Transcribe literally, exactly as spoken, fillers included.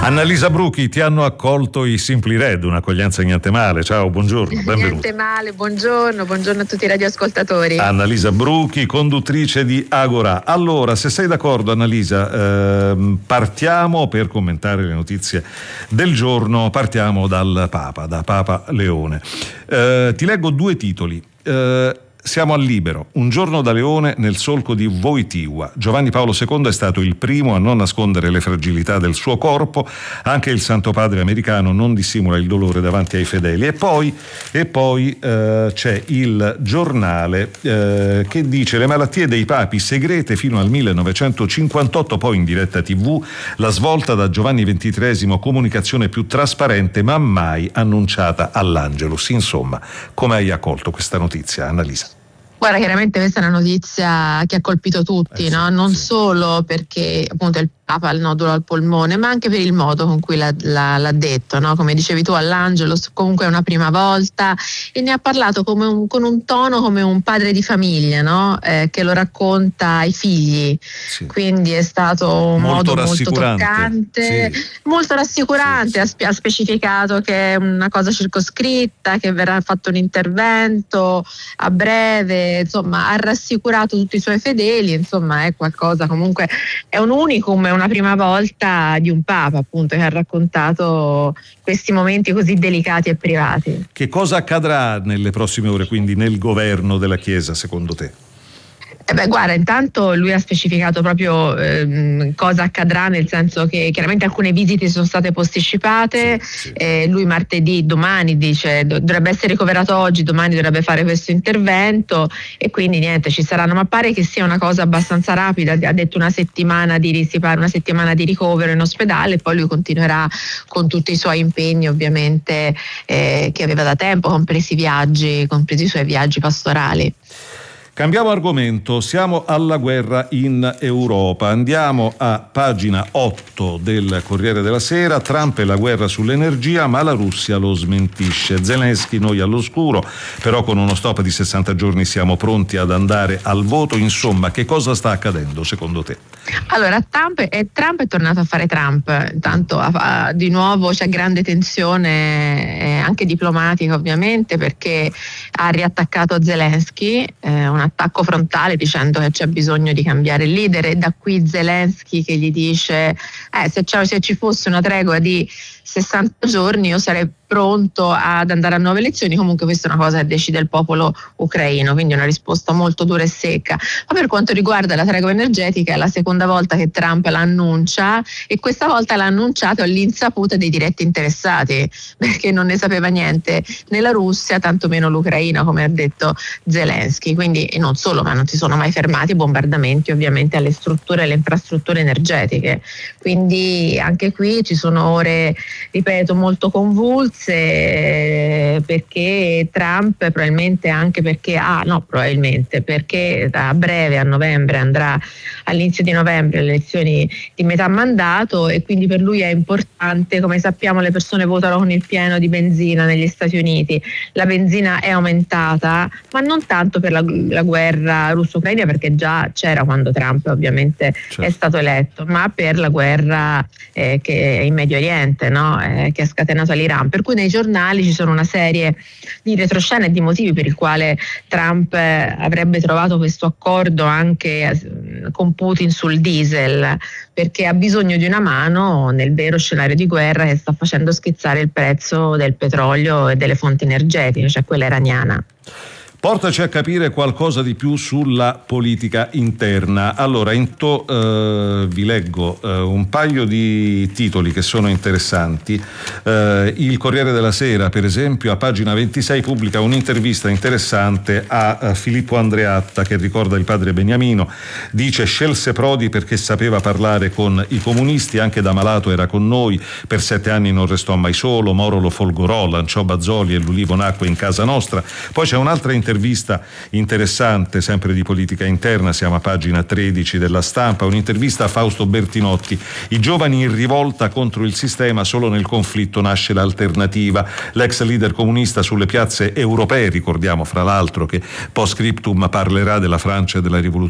Annalisa Bruchi, ti hanno accolto i Simply Red, un'accoglienza niente male. Ciao, buongiorno, benvenuta. Niente male, buongiorno, buongiorno a tutti i radioascoltatori. Annalisa Bruchi, conduttrice di Agora. Allora, se sei d'accordo, Annalisa, ehm, partiamo per commentare le notizie del giorno, partiamo dal Papa, da Papa Leone. Eh, ti leggo due titoli. Eh, Siamo al Libero, un giorno da leone nel solco di Wojtyła. Giovanni Paolo secondo è stato il primo a non nascondere le fragilità del suo corpo, anche il Santo Padre americano non dissimula il dolore davanti ai fedeli. E poi, e poi eh, c'è il Giornale eh, che dice: le malattie dei papi segrete fino al millenovecentocinquantotto, poi in diretta tivù, la svolta da Giovanni ventitreesimo, comunicazione più trasparente ma mai annunciata all'Angelus. Insomma, come hai accolto questa notizia, Annalisa? Guarda, chiaramente questa è una notizia che ha colpito tutti, eh sì, no? Non sì. Solo perché appunto il Papa ha il nodulo al polmone, ma anche per il modo con cui l'ha, l'ha, l'ha detto, no? Come dicevi tu, all'Angelus comunque è una prima volta, e ne ha parlato come un, con un tono come un padre di famiglia, no? Eh, che lo racconta ai figli, sì. Quindi è stato un molto modo molto toccante, sì. molto rassicurante, sì, sì. Ha, spe- ha specificato che è una cosa circoscritta, che verrà fatto un intervento a breve, insomma ha rassicurato tutti i suoi fedeli, insomma è qualcosa, comunque è un unicum, è una prima volta di un Papa appunto che ha raccontato questi momenti così delicati e privati. Che cosa accadrà nelle prossime ore quindi nel governo della Chiesa secondo te? Eh beh, guarda, intanto lui ha specificato proprio ehm, cosa accadrà, nel senso che chiaramente alcune visite sono state posticipate, sì, sì. Eh, lui martedì, domani dice dovrebbe essere ricoverato oggi, domani dovrebbe fare questo intervento e quindi niente, ci saranno, ma pare che sia una cosa abbastanza rapida, ha detto una settimana di, si parla, una settimana di ricovero in ospedale, poi lui continuerà con tutti i suoi impegni ovviamente eh, che aveva da tempo, compresi i viaggi, compresi i suoi viaggi pastorali. Cambiamo argomento, siamo alla guerra in Europa. Andiamo a pagina otto del Corriere della Sera. Trump e la guerra sull'energia, ma la Russia lo smentisce. Zelensky, noi all'oscuro, però con uno stop di sessanta giorni siamo pronti ad andare al voto. Insomma, che cosa sta accadendo secondo te? Allora, Trump è, Trump è tornato a fare Trump, intanto a, di nuovo c'è grande tensione eh, anche diplomatica ovviamente, perché ha riattaccato Zelensky, eh, un attacco frontale dicendo che c'è bisogno di cambiare il leader, e da qui Zelensky che gli dice eh, se, se ci fosse una tregua di sessanta giorni io sarei pronto ad andare a nuove elezioni. Comunque questa è una cosa che decide il popolo ucraino, quindi una risposta molto dura e secca. Ma per quanto riguarda la tregua energetica è la seconda volta che Trump la annuncia, e questa volta l'ha annunciato all'insaputa dei diretti interessati, perché non ne sapeva niente né la Russia, tantomeno l'Ucraina, come ha detto Zelensky. Quindi e non solo, ma non si sono mai fermati i bombardamenti ovviamente alle strutture e alle infrastrutture energetiche. Quindi anche qui ci sono ore, ripeto, molto convulse, perché Trump probabilmente anche perché ah no probabilmente perché a breve, a novembre, andrà all'inizio di novembre alle elezioni di metà mandato, e quindi per lui è importante. Come sappiamo, le persone votano con il pieno di benzina negli Stati Uniti, la benzina è aumentata, ma non tanto per la, la guerra russo-ucraina, perché già c'era quando Trump ovviamente certo. è stato eletto, ma per la guerra eh, che è in Medio Oriente, no? eh, che ha scatenato l'Iran. Per cui nei giornali ci sono una serie di retroscene e di motivi per il quale Trump eh, avrebbe trovato questo accordo anche eh, con Putin sul diesel, perché ha bisogno di una mano nel vero scenario di guerra che sta facendo schizzare il prezzo del petrolio e delle fonti energetiche, cioè quella iraniana. Portaci a capire qualcosa di più sulla politica interna. Allora, into, eh, vi leggo eh, un paio di titoli che sono interessanti. Eh, il Corriere della Sera, per esempio, a pagina ventisei pubblica un'intervista interessante a, a Filippo Andreatta, che ricorda il padre Beniamino. Dice: scelse Prodi perché sapeva parlare con i comunisti, anche da malato era con noi, per sette anni non restò mai solo, Moro lo folgorò, lanciò Bazzoli e l'Ulivo nacque in casa nostra. Poi c'è un'altra intervista Intervista interessante, sempre di politica interna, siamo a pagina tredici della Stampa, un'intervista a Fausto Bertinotti. I giovani in rivolta contro il sistema, solo nel conflitto nasce l'alternativa. L'ex leader comunista sulle piazze europee, ricordiamo fra l'altro che post scriptum parlerà della Francia e della rivoluzione